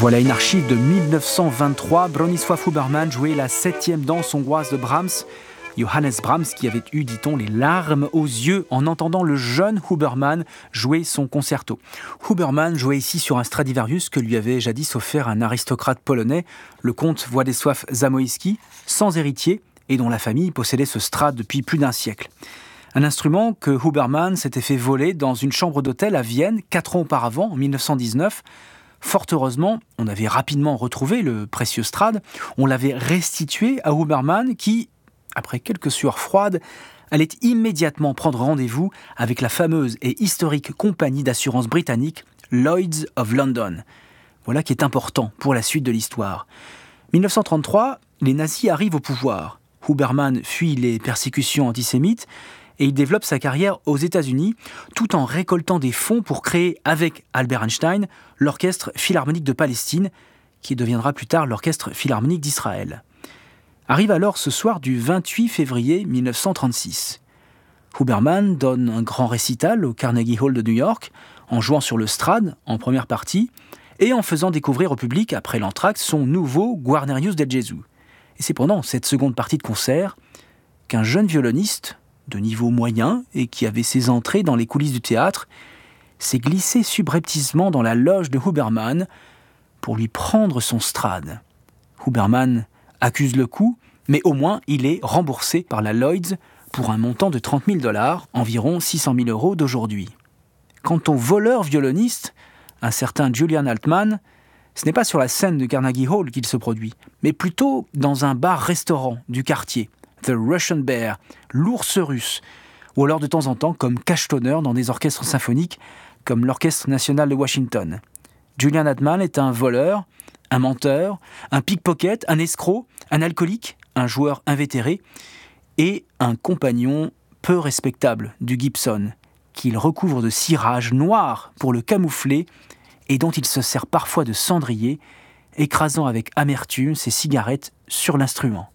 Voilà une archive de 1923. Bronisław Huberman jouait la 7e danse hongroise de Brahms. Johannes Brahms qui avait eu, dit-on, les larmes aux yeux en entendant le jeune Huberman jouer son concerto. Huberman jouait ici sur un Stradivarius que lui avait jadis offert un aristocrate polonais, le comte Władysław Zamoyski, sans héritier et dont la famille possédait ce Strad depuis plus d'un siècle. Un instrument que Huberman s'était fait voler dans une chambre d'hôtel à Vienne 4 ans auparavant, en 1919. Fort heureusement, on avait rapidement retrouvé le précieux Strad. On l'avait restitué à Huberman qui, après quelques sueurs froides, allait immédiatement prendre rendez-vous avec la fameuse et historique compagnie d'assurance britannique Lloyd's of London. Voilà qui est important pour la suite de l'histoire. 1933, les nazis arrivent au pouvoir. Huberman fuit les persécutions antisémites et il développe sa carrière aux États-Unis tout en récoltant des fonds pour créer avec Albert Einstein l'Orchestre Philharmonique de Palestine qui deviendra plus tard l'Orchestre Philharmonique d'Israël. Arrive alors ce soir du 28 février 1936. Huberman donne un grand récital au Carnegie Hall de New York en jouant sur le Strad en première partie et en faisant découvrir au public après l'entracte son nouveau Guarnerius del Gesù. Et c'est pendant cette seconde partie de concert qu'un jeune violoniste de niveau moyen et qui avait ses entrées dans les coulisses du théâtre, s'est glissé subrepticement dans la loge de Huberman pour lui prendre son Strad. Huberman accuse le coup, mais au moins il est remboursé par la Lloyd's pour un montant de $30,000, environ 600 000 € d'aujourd'hui. Quant au voleur violoniste, un certain Julian Altman, ce n'est pas sur la scène de Carnegie Hall qu'il se produit, mais plutôt dans un bar-restaurant du quartier, The Russian Bear, l'ours russe, ou alors de temps en temps comme cachetonneur dans des orchestres symphoniques comme l'Orchestre national de Washington. Julian Altman est un voleur, un menteur, un pickpocket, un escroc, un alcoolique, un joueur invétéré et un compagnon peu respectable du Gibson, qu'il recouvre de cirage noir pour le camoufler et dont il se sert parfois de cendrier, écrasant avec amertume ses cigarettes sur l'instrument.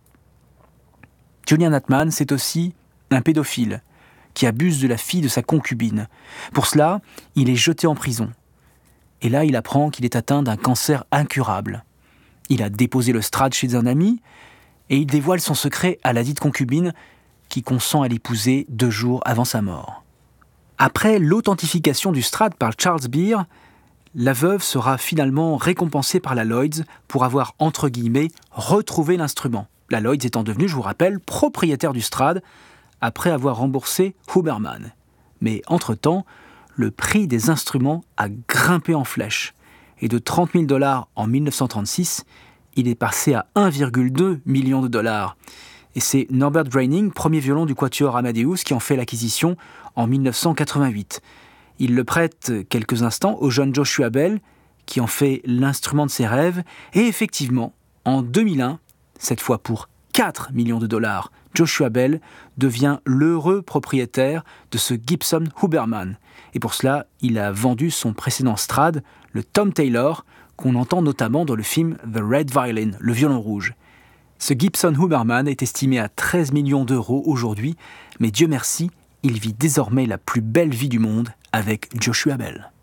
Julian Altman, c'est aussi un pédophile qui abuse de la fille de sa concubine. Pour cela, il est jeté en prison. Et là, il apprend qu'il est atteint d'un cancer incurable. Il a déposé le Strad chez un ami et il dévoile son secret à la dite concubine qui consent à l'épouser 2 jours avant sa mort. Après l'authentification du Strad par Charles Beer, la veuve sera finalement récompensée par la Lloyd's pour avoir, entre guillemets, retrouvé l'instrument. La Lloyd's étant devenue, je vous rappelle, propriétaire du Strad après avoir remboursé Huberman. Mais entre-temps, le prix des instruments a grimpé en flèche. Et de $30,000 en 1936, il est passé à 1,2 million de dollars. Et c'est Norbert Breining, premier violon du Quatuor Amadeus, qui en fait l'acquisition en 1988. Il le prête quelques instants au jeune Joshua Bell, qui en fait l'instrument de ses rêves. Et effectivement, en 2001, cette fois pour 4 millions de dollars, Joshua Bell devient l'heureux propriétaire de ce Gibson Huberman. Et pour cela, il a vendu son précédent Strad, le Tom Taylor, qu'on entend notamment dans le film The Red Violin, le violon rouge. Ce Gibson Huberman est estimé à 13 millions d'euros aujourd'hui, mais Dieu merci, il vit désormais la plus belle vie du monde avec Joshua Bell.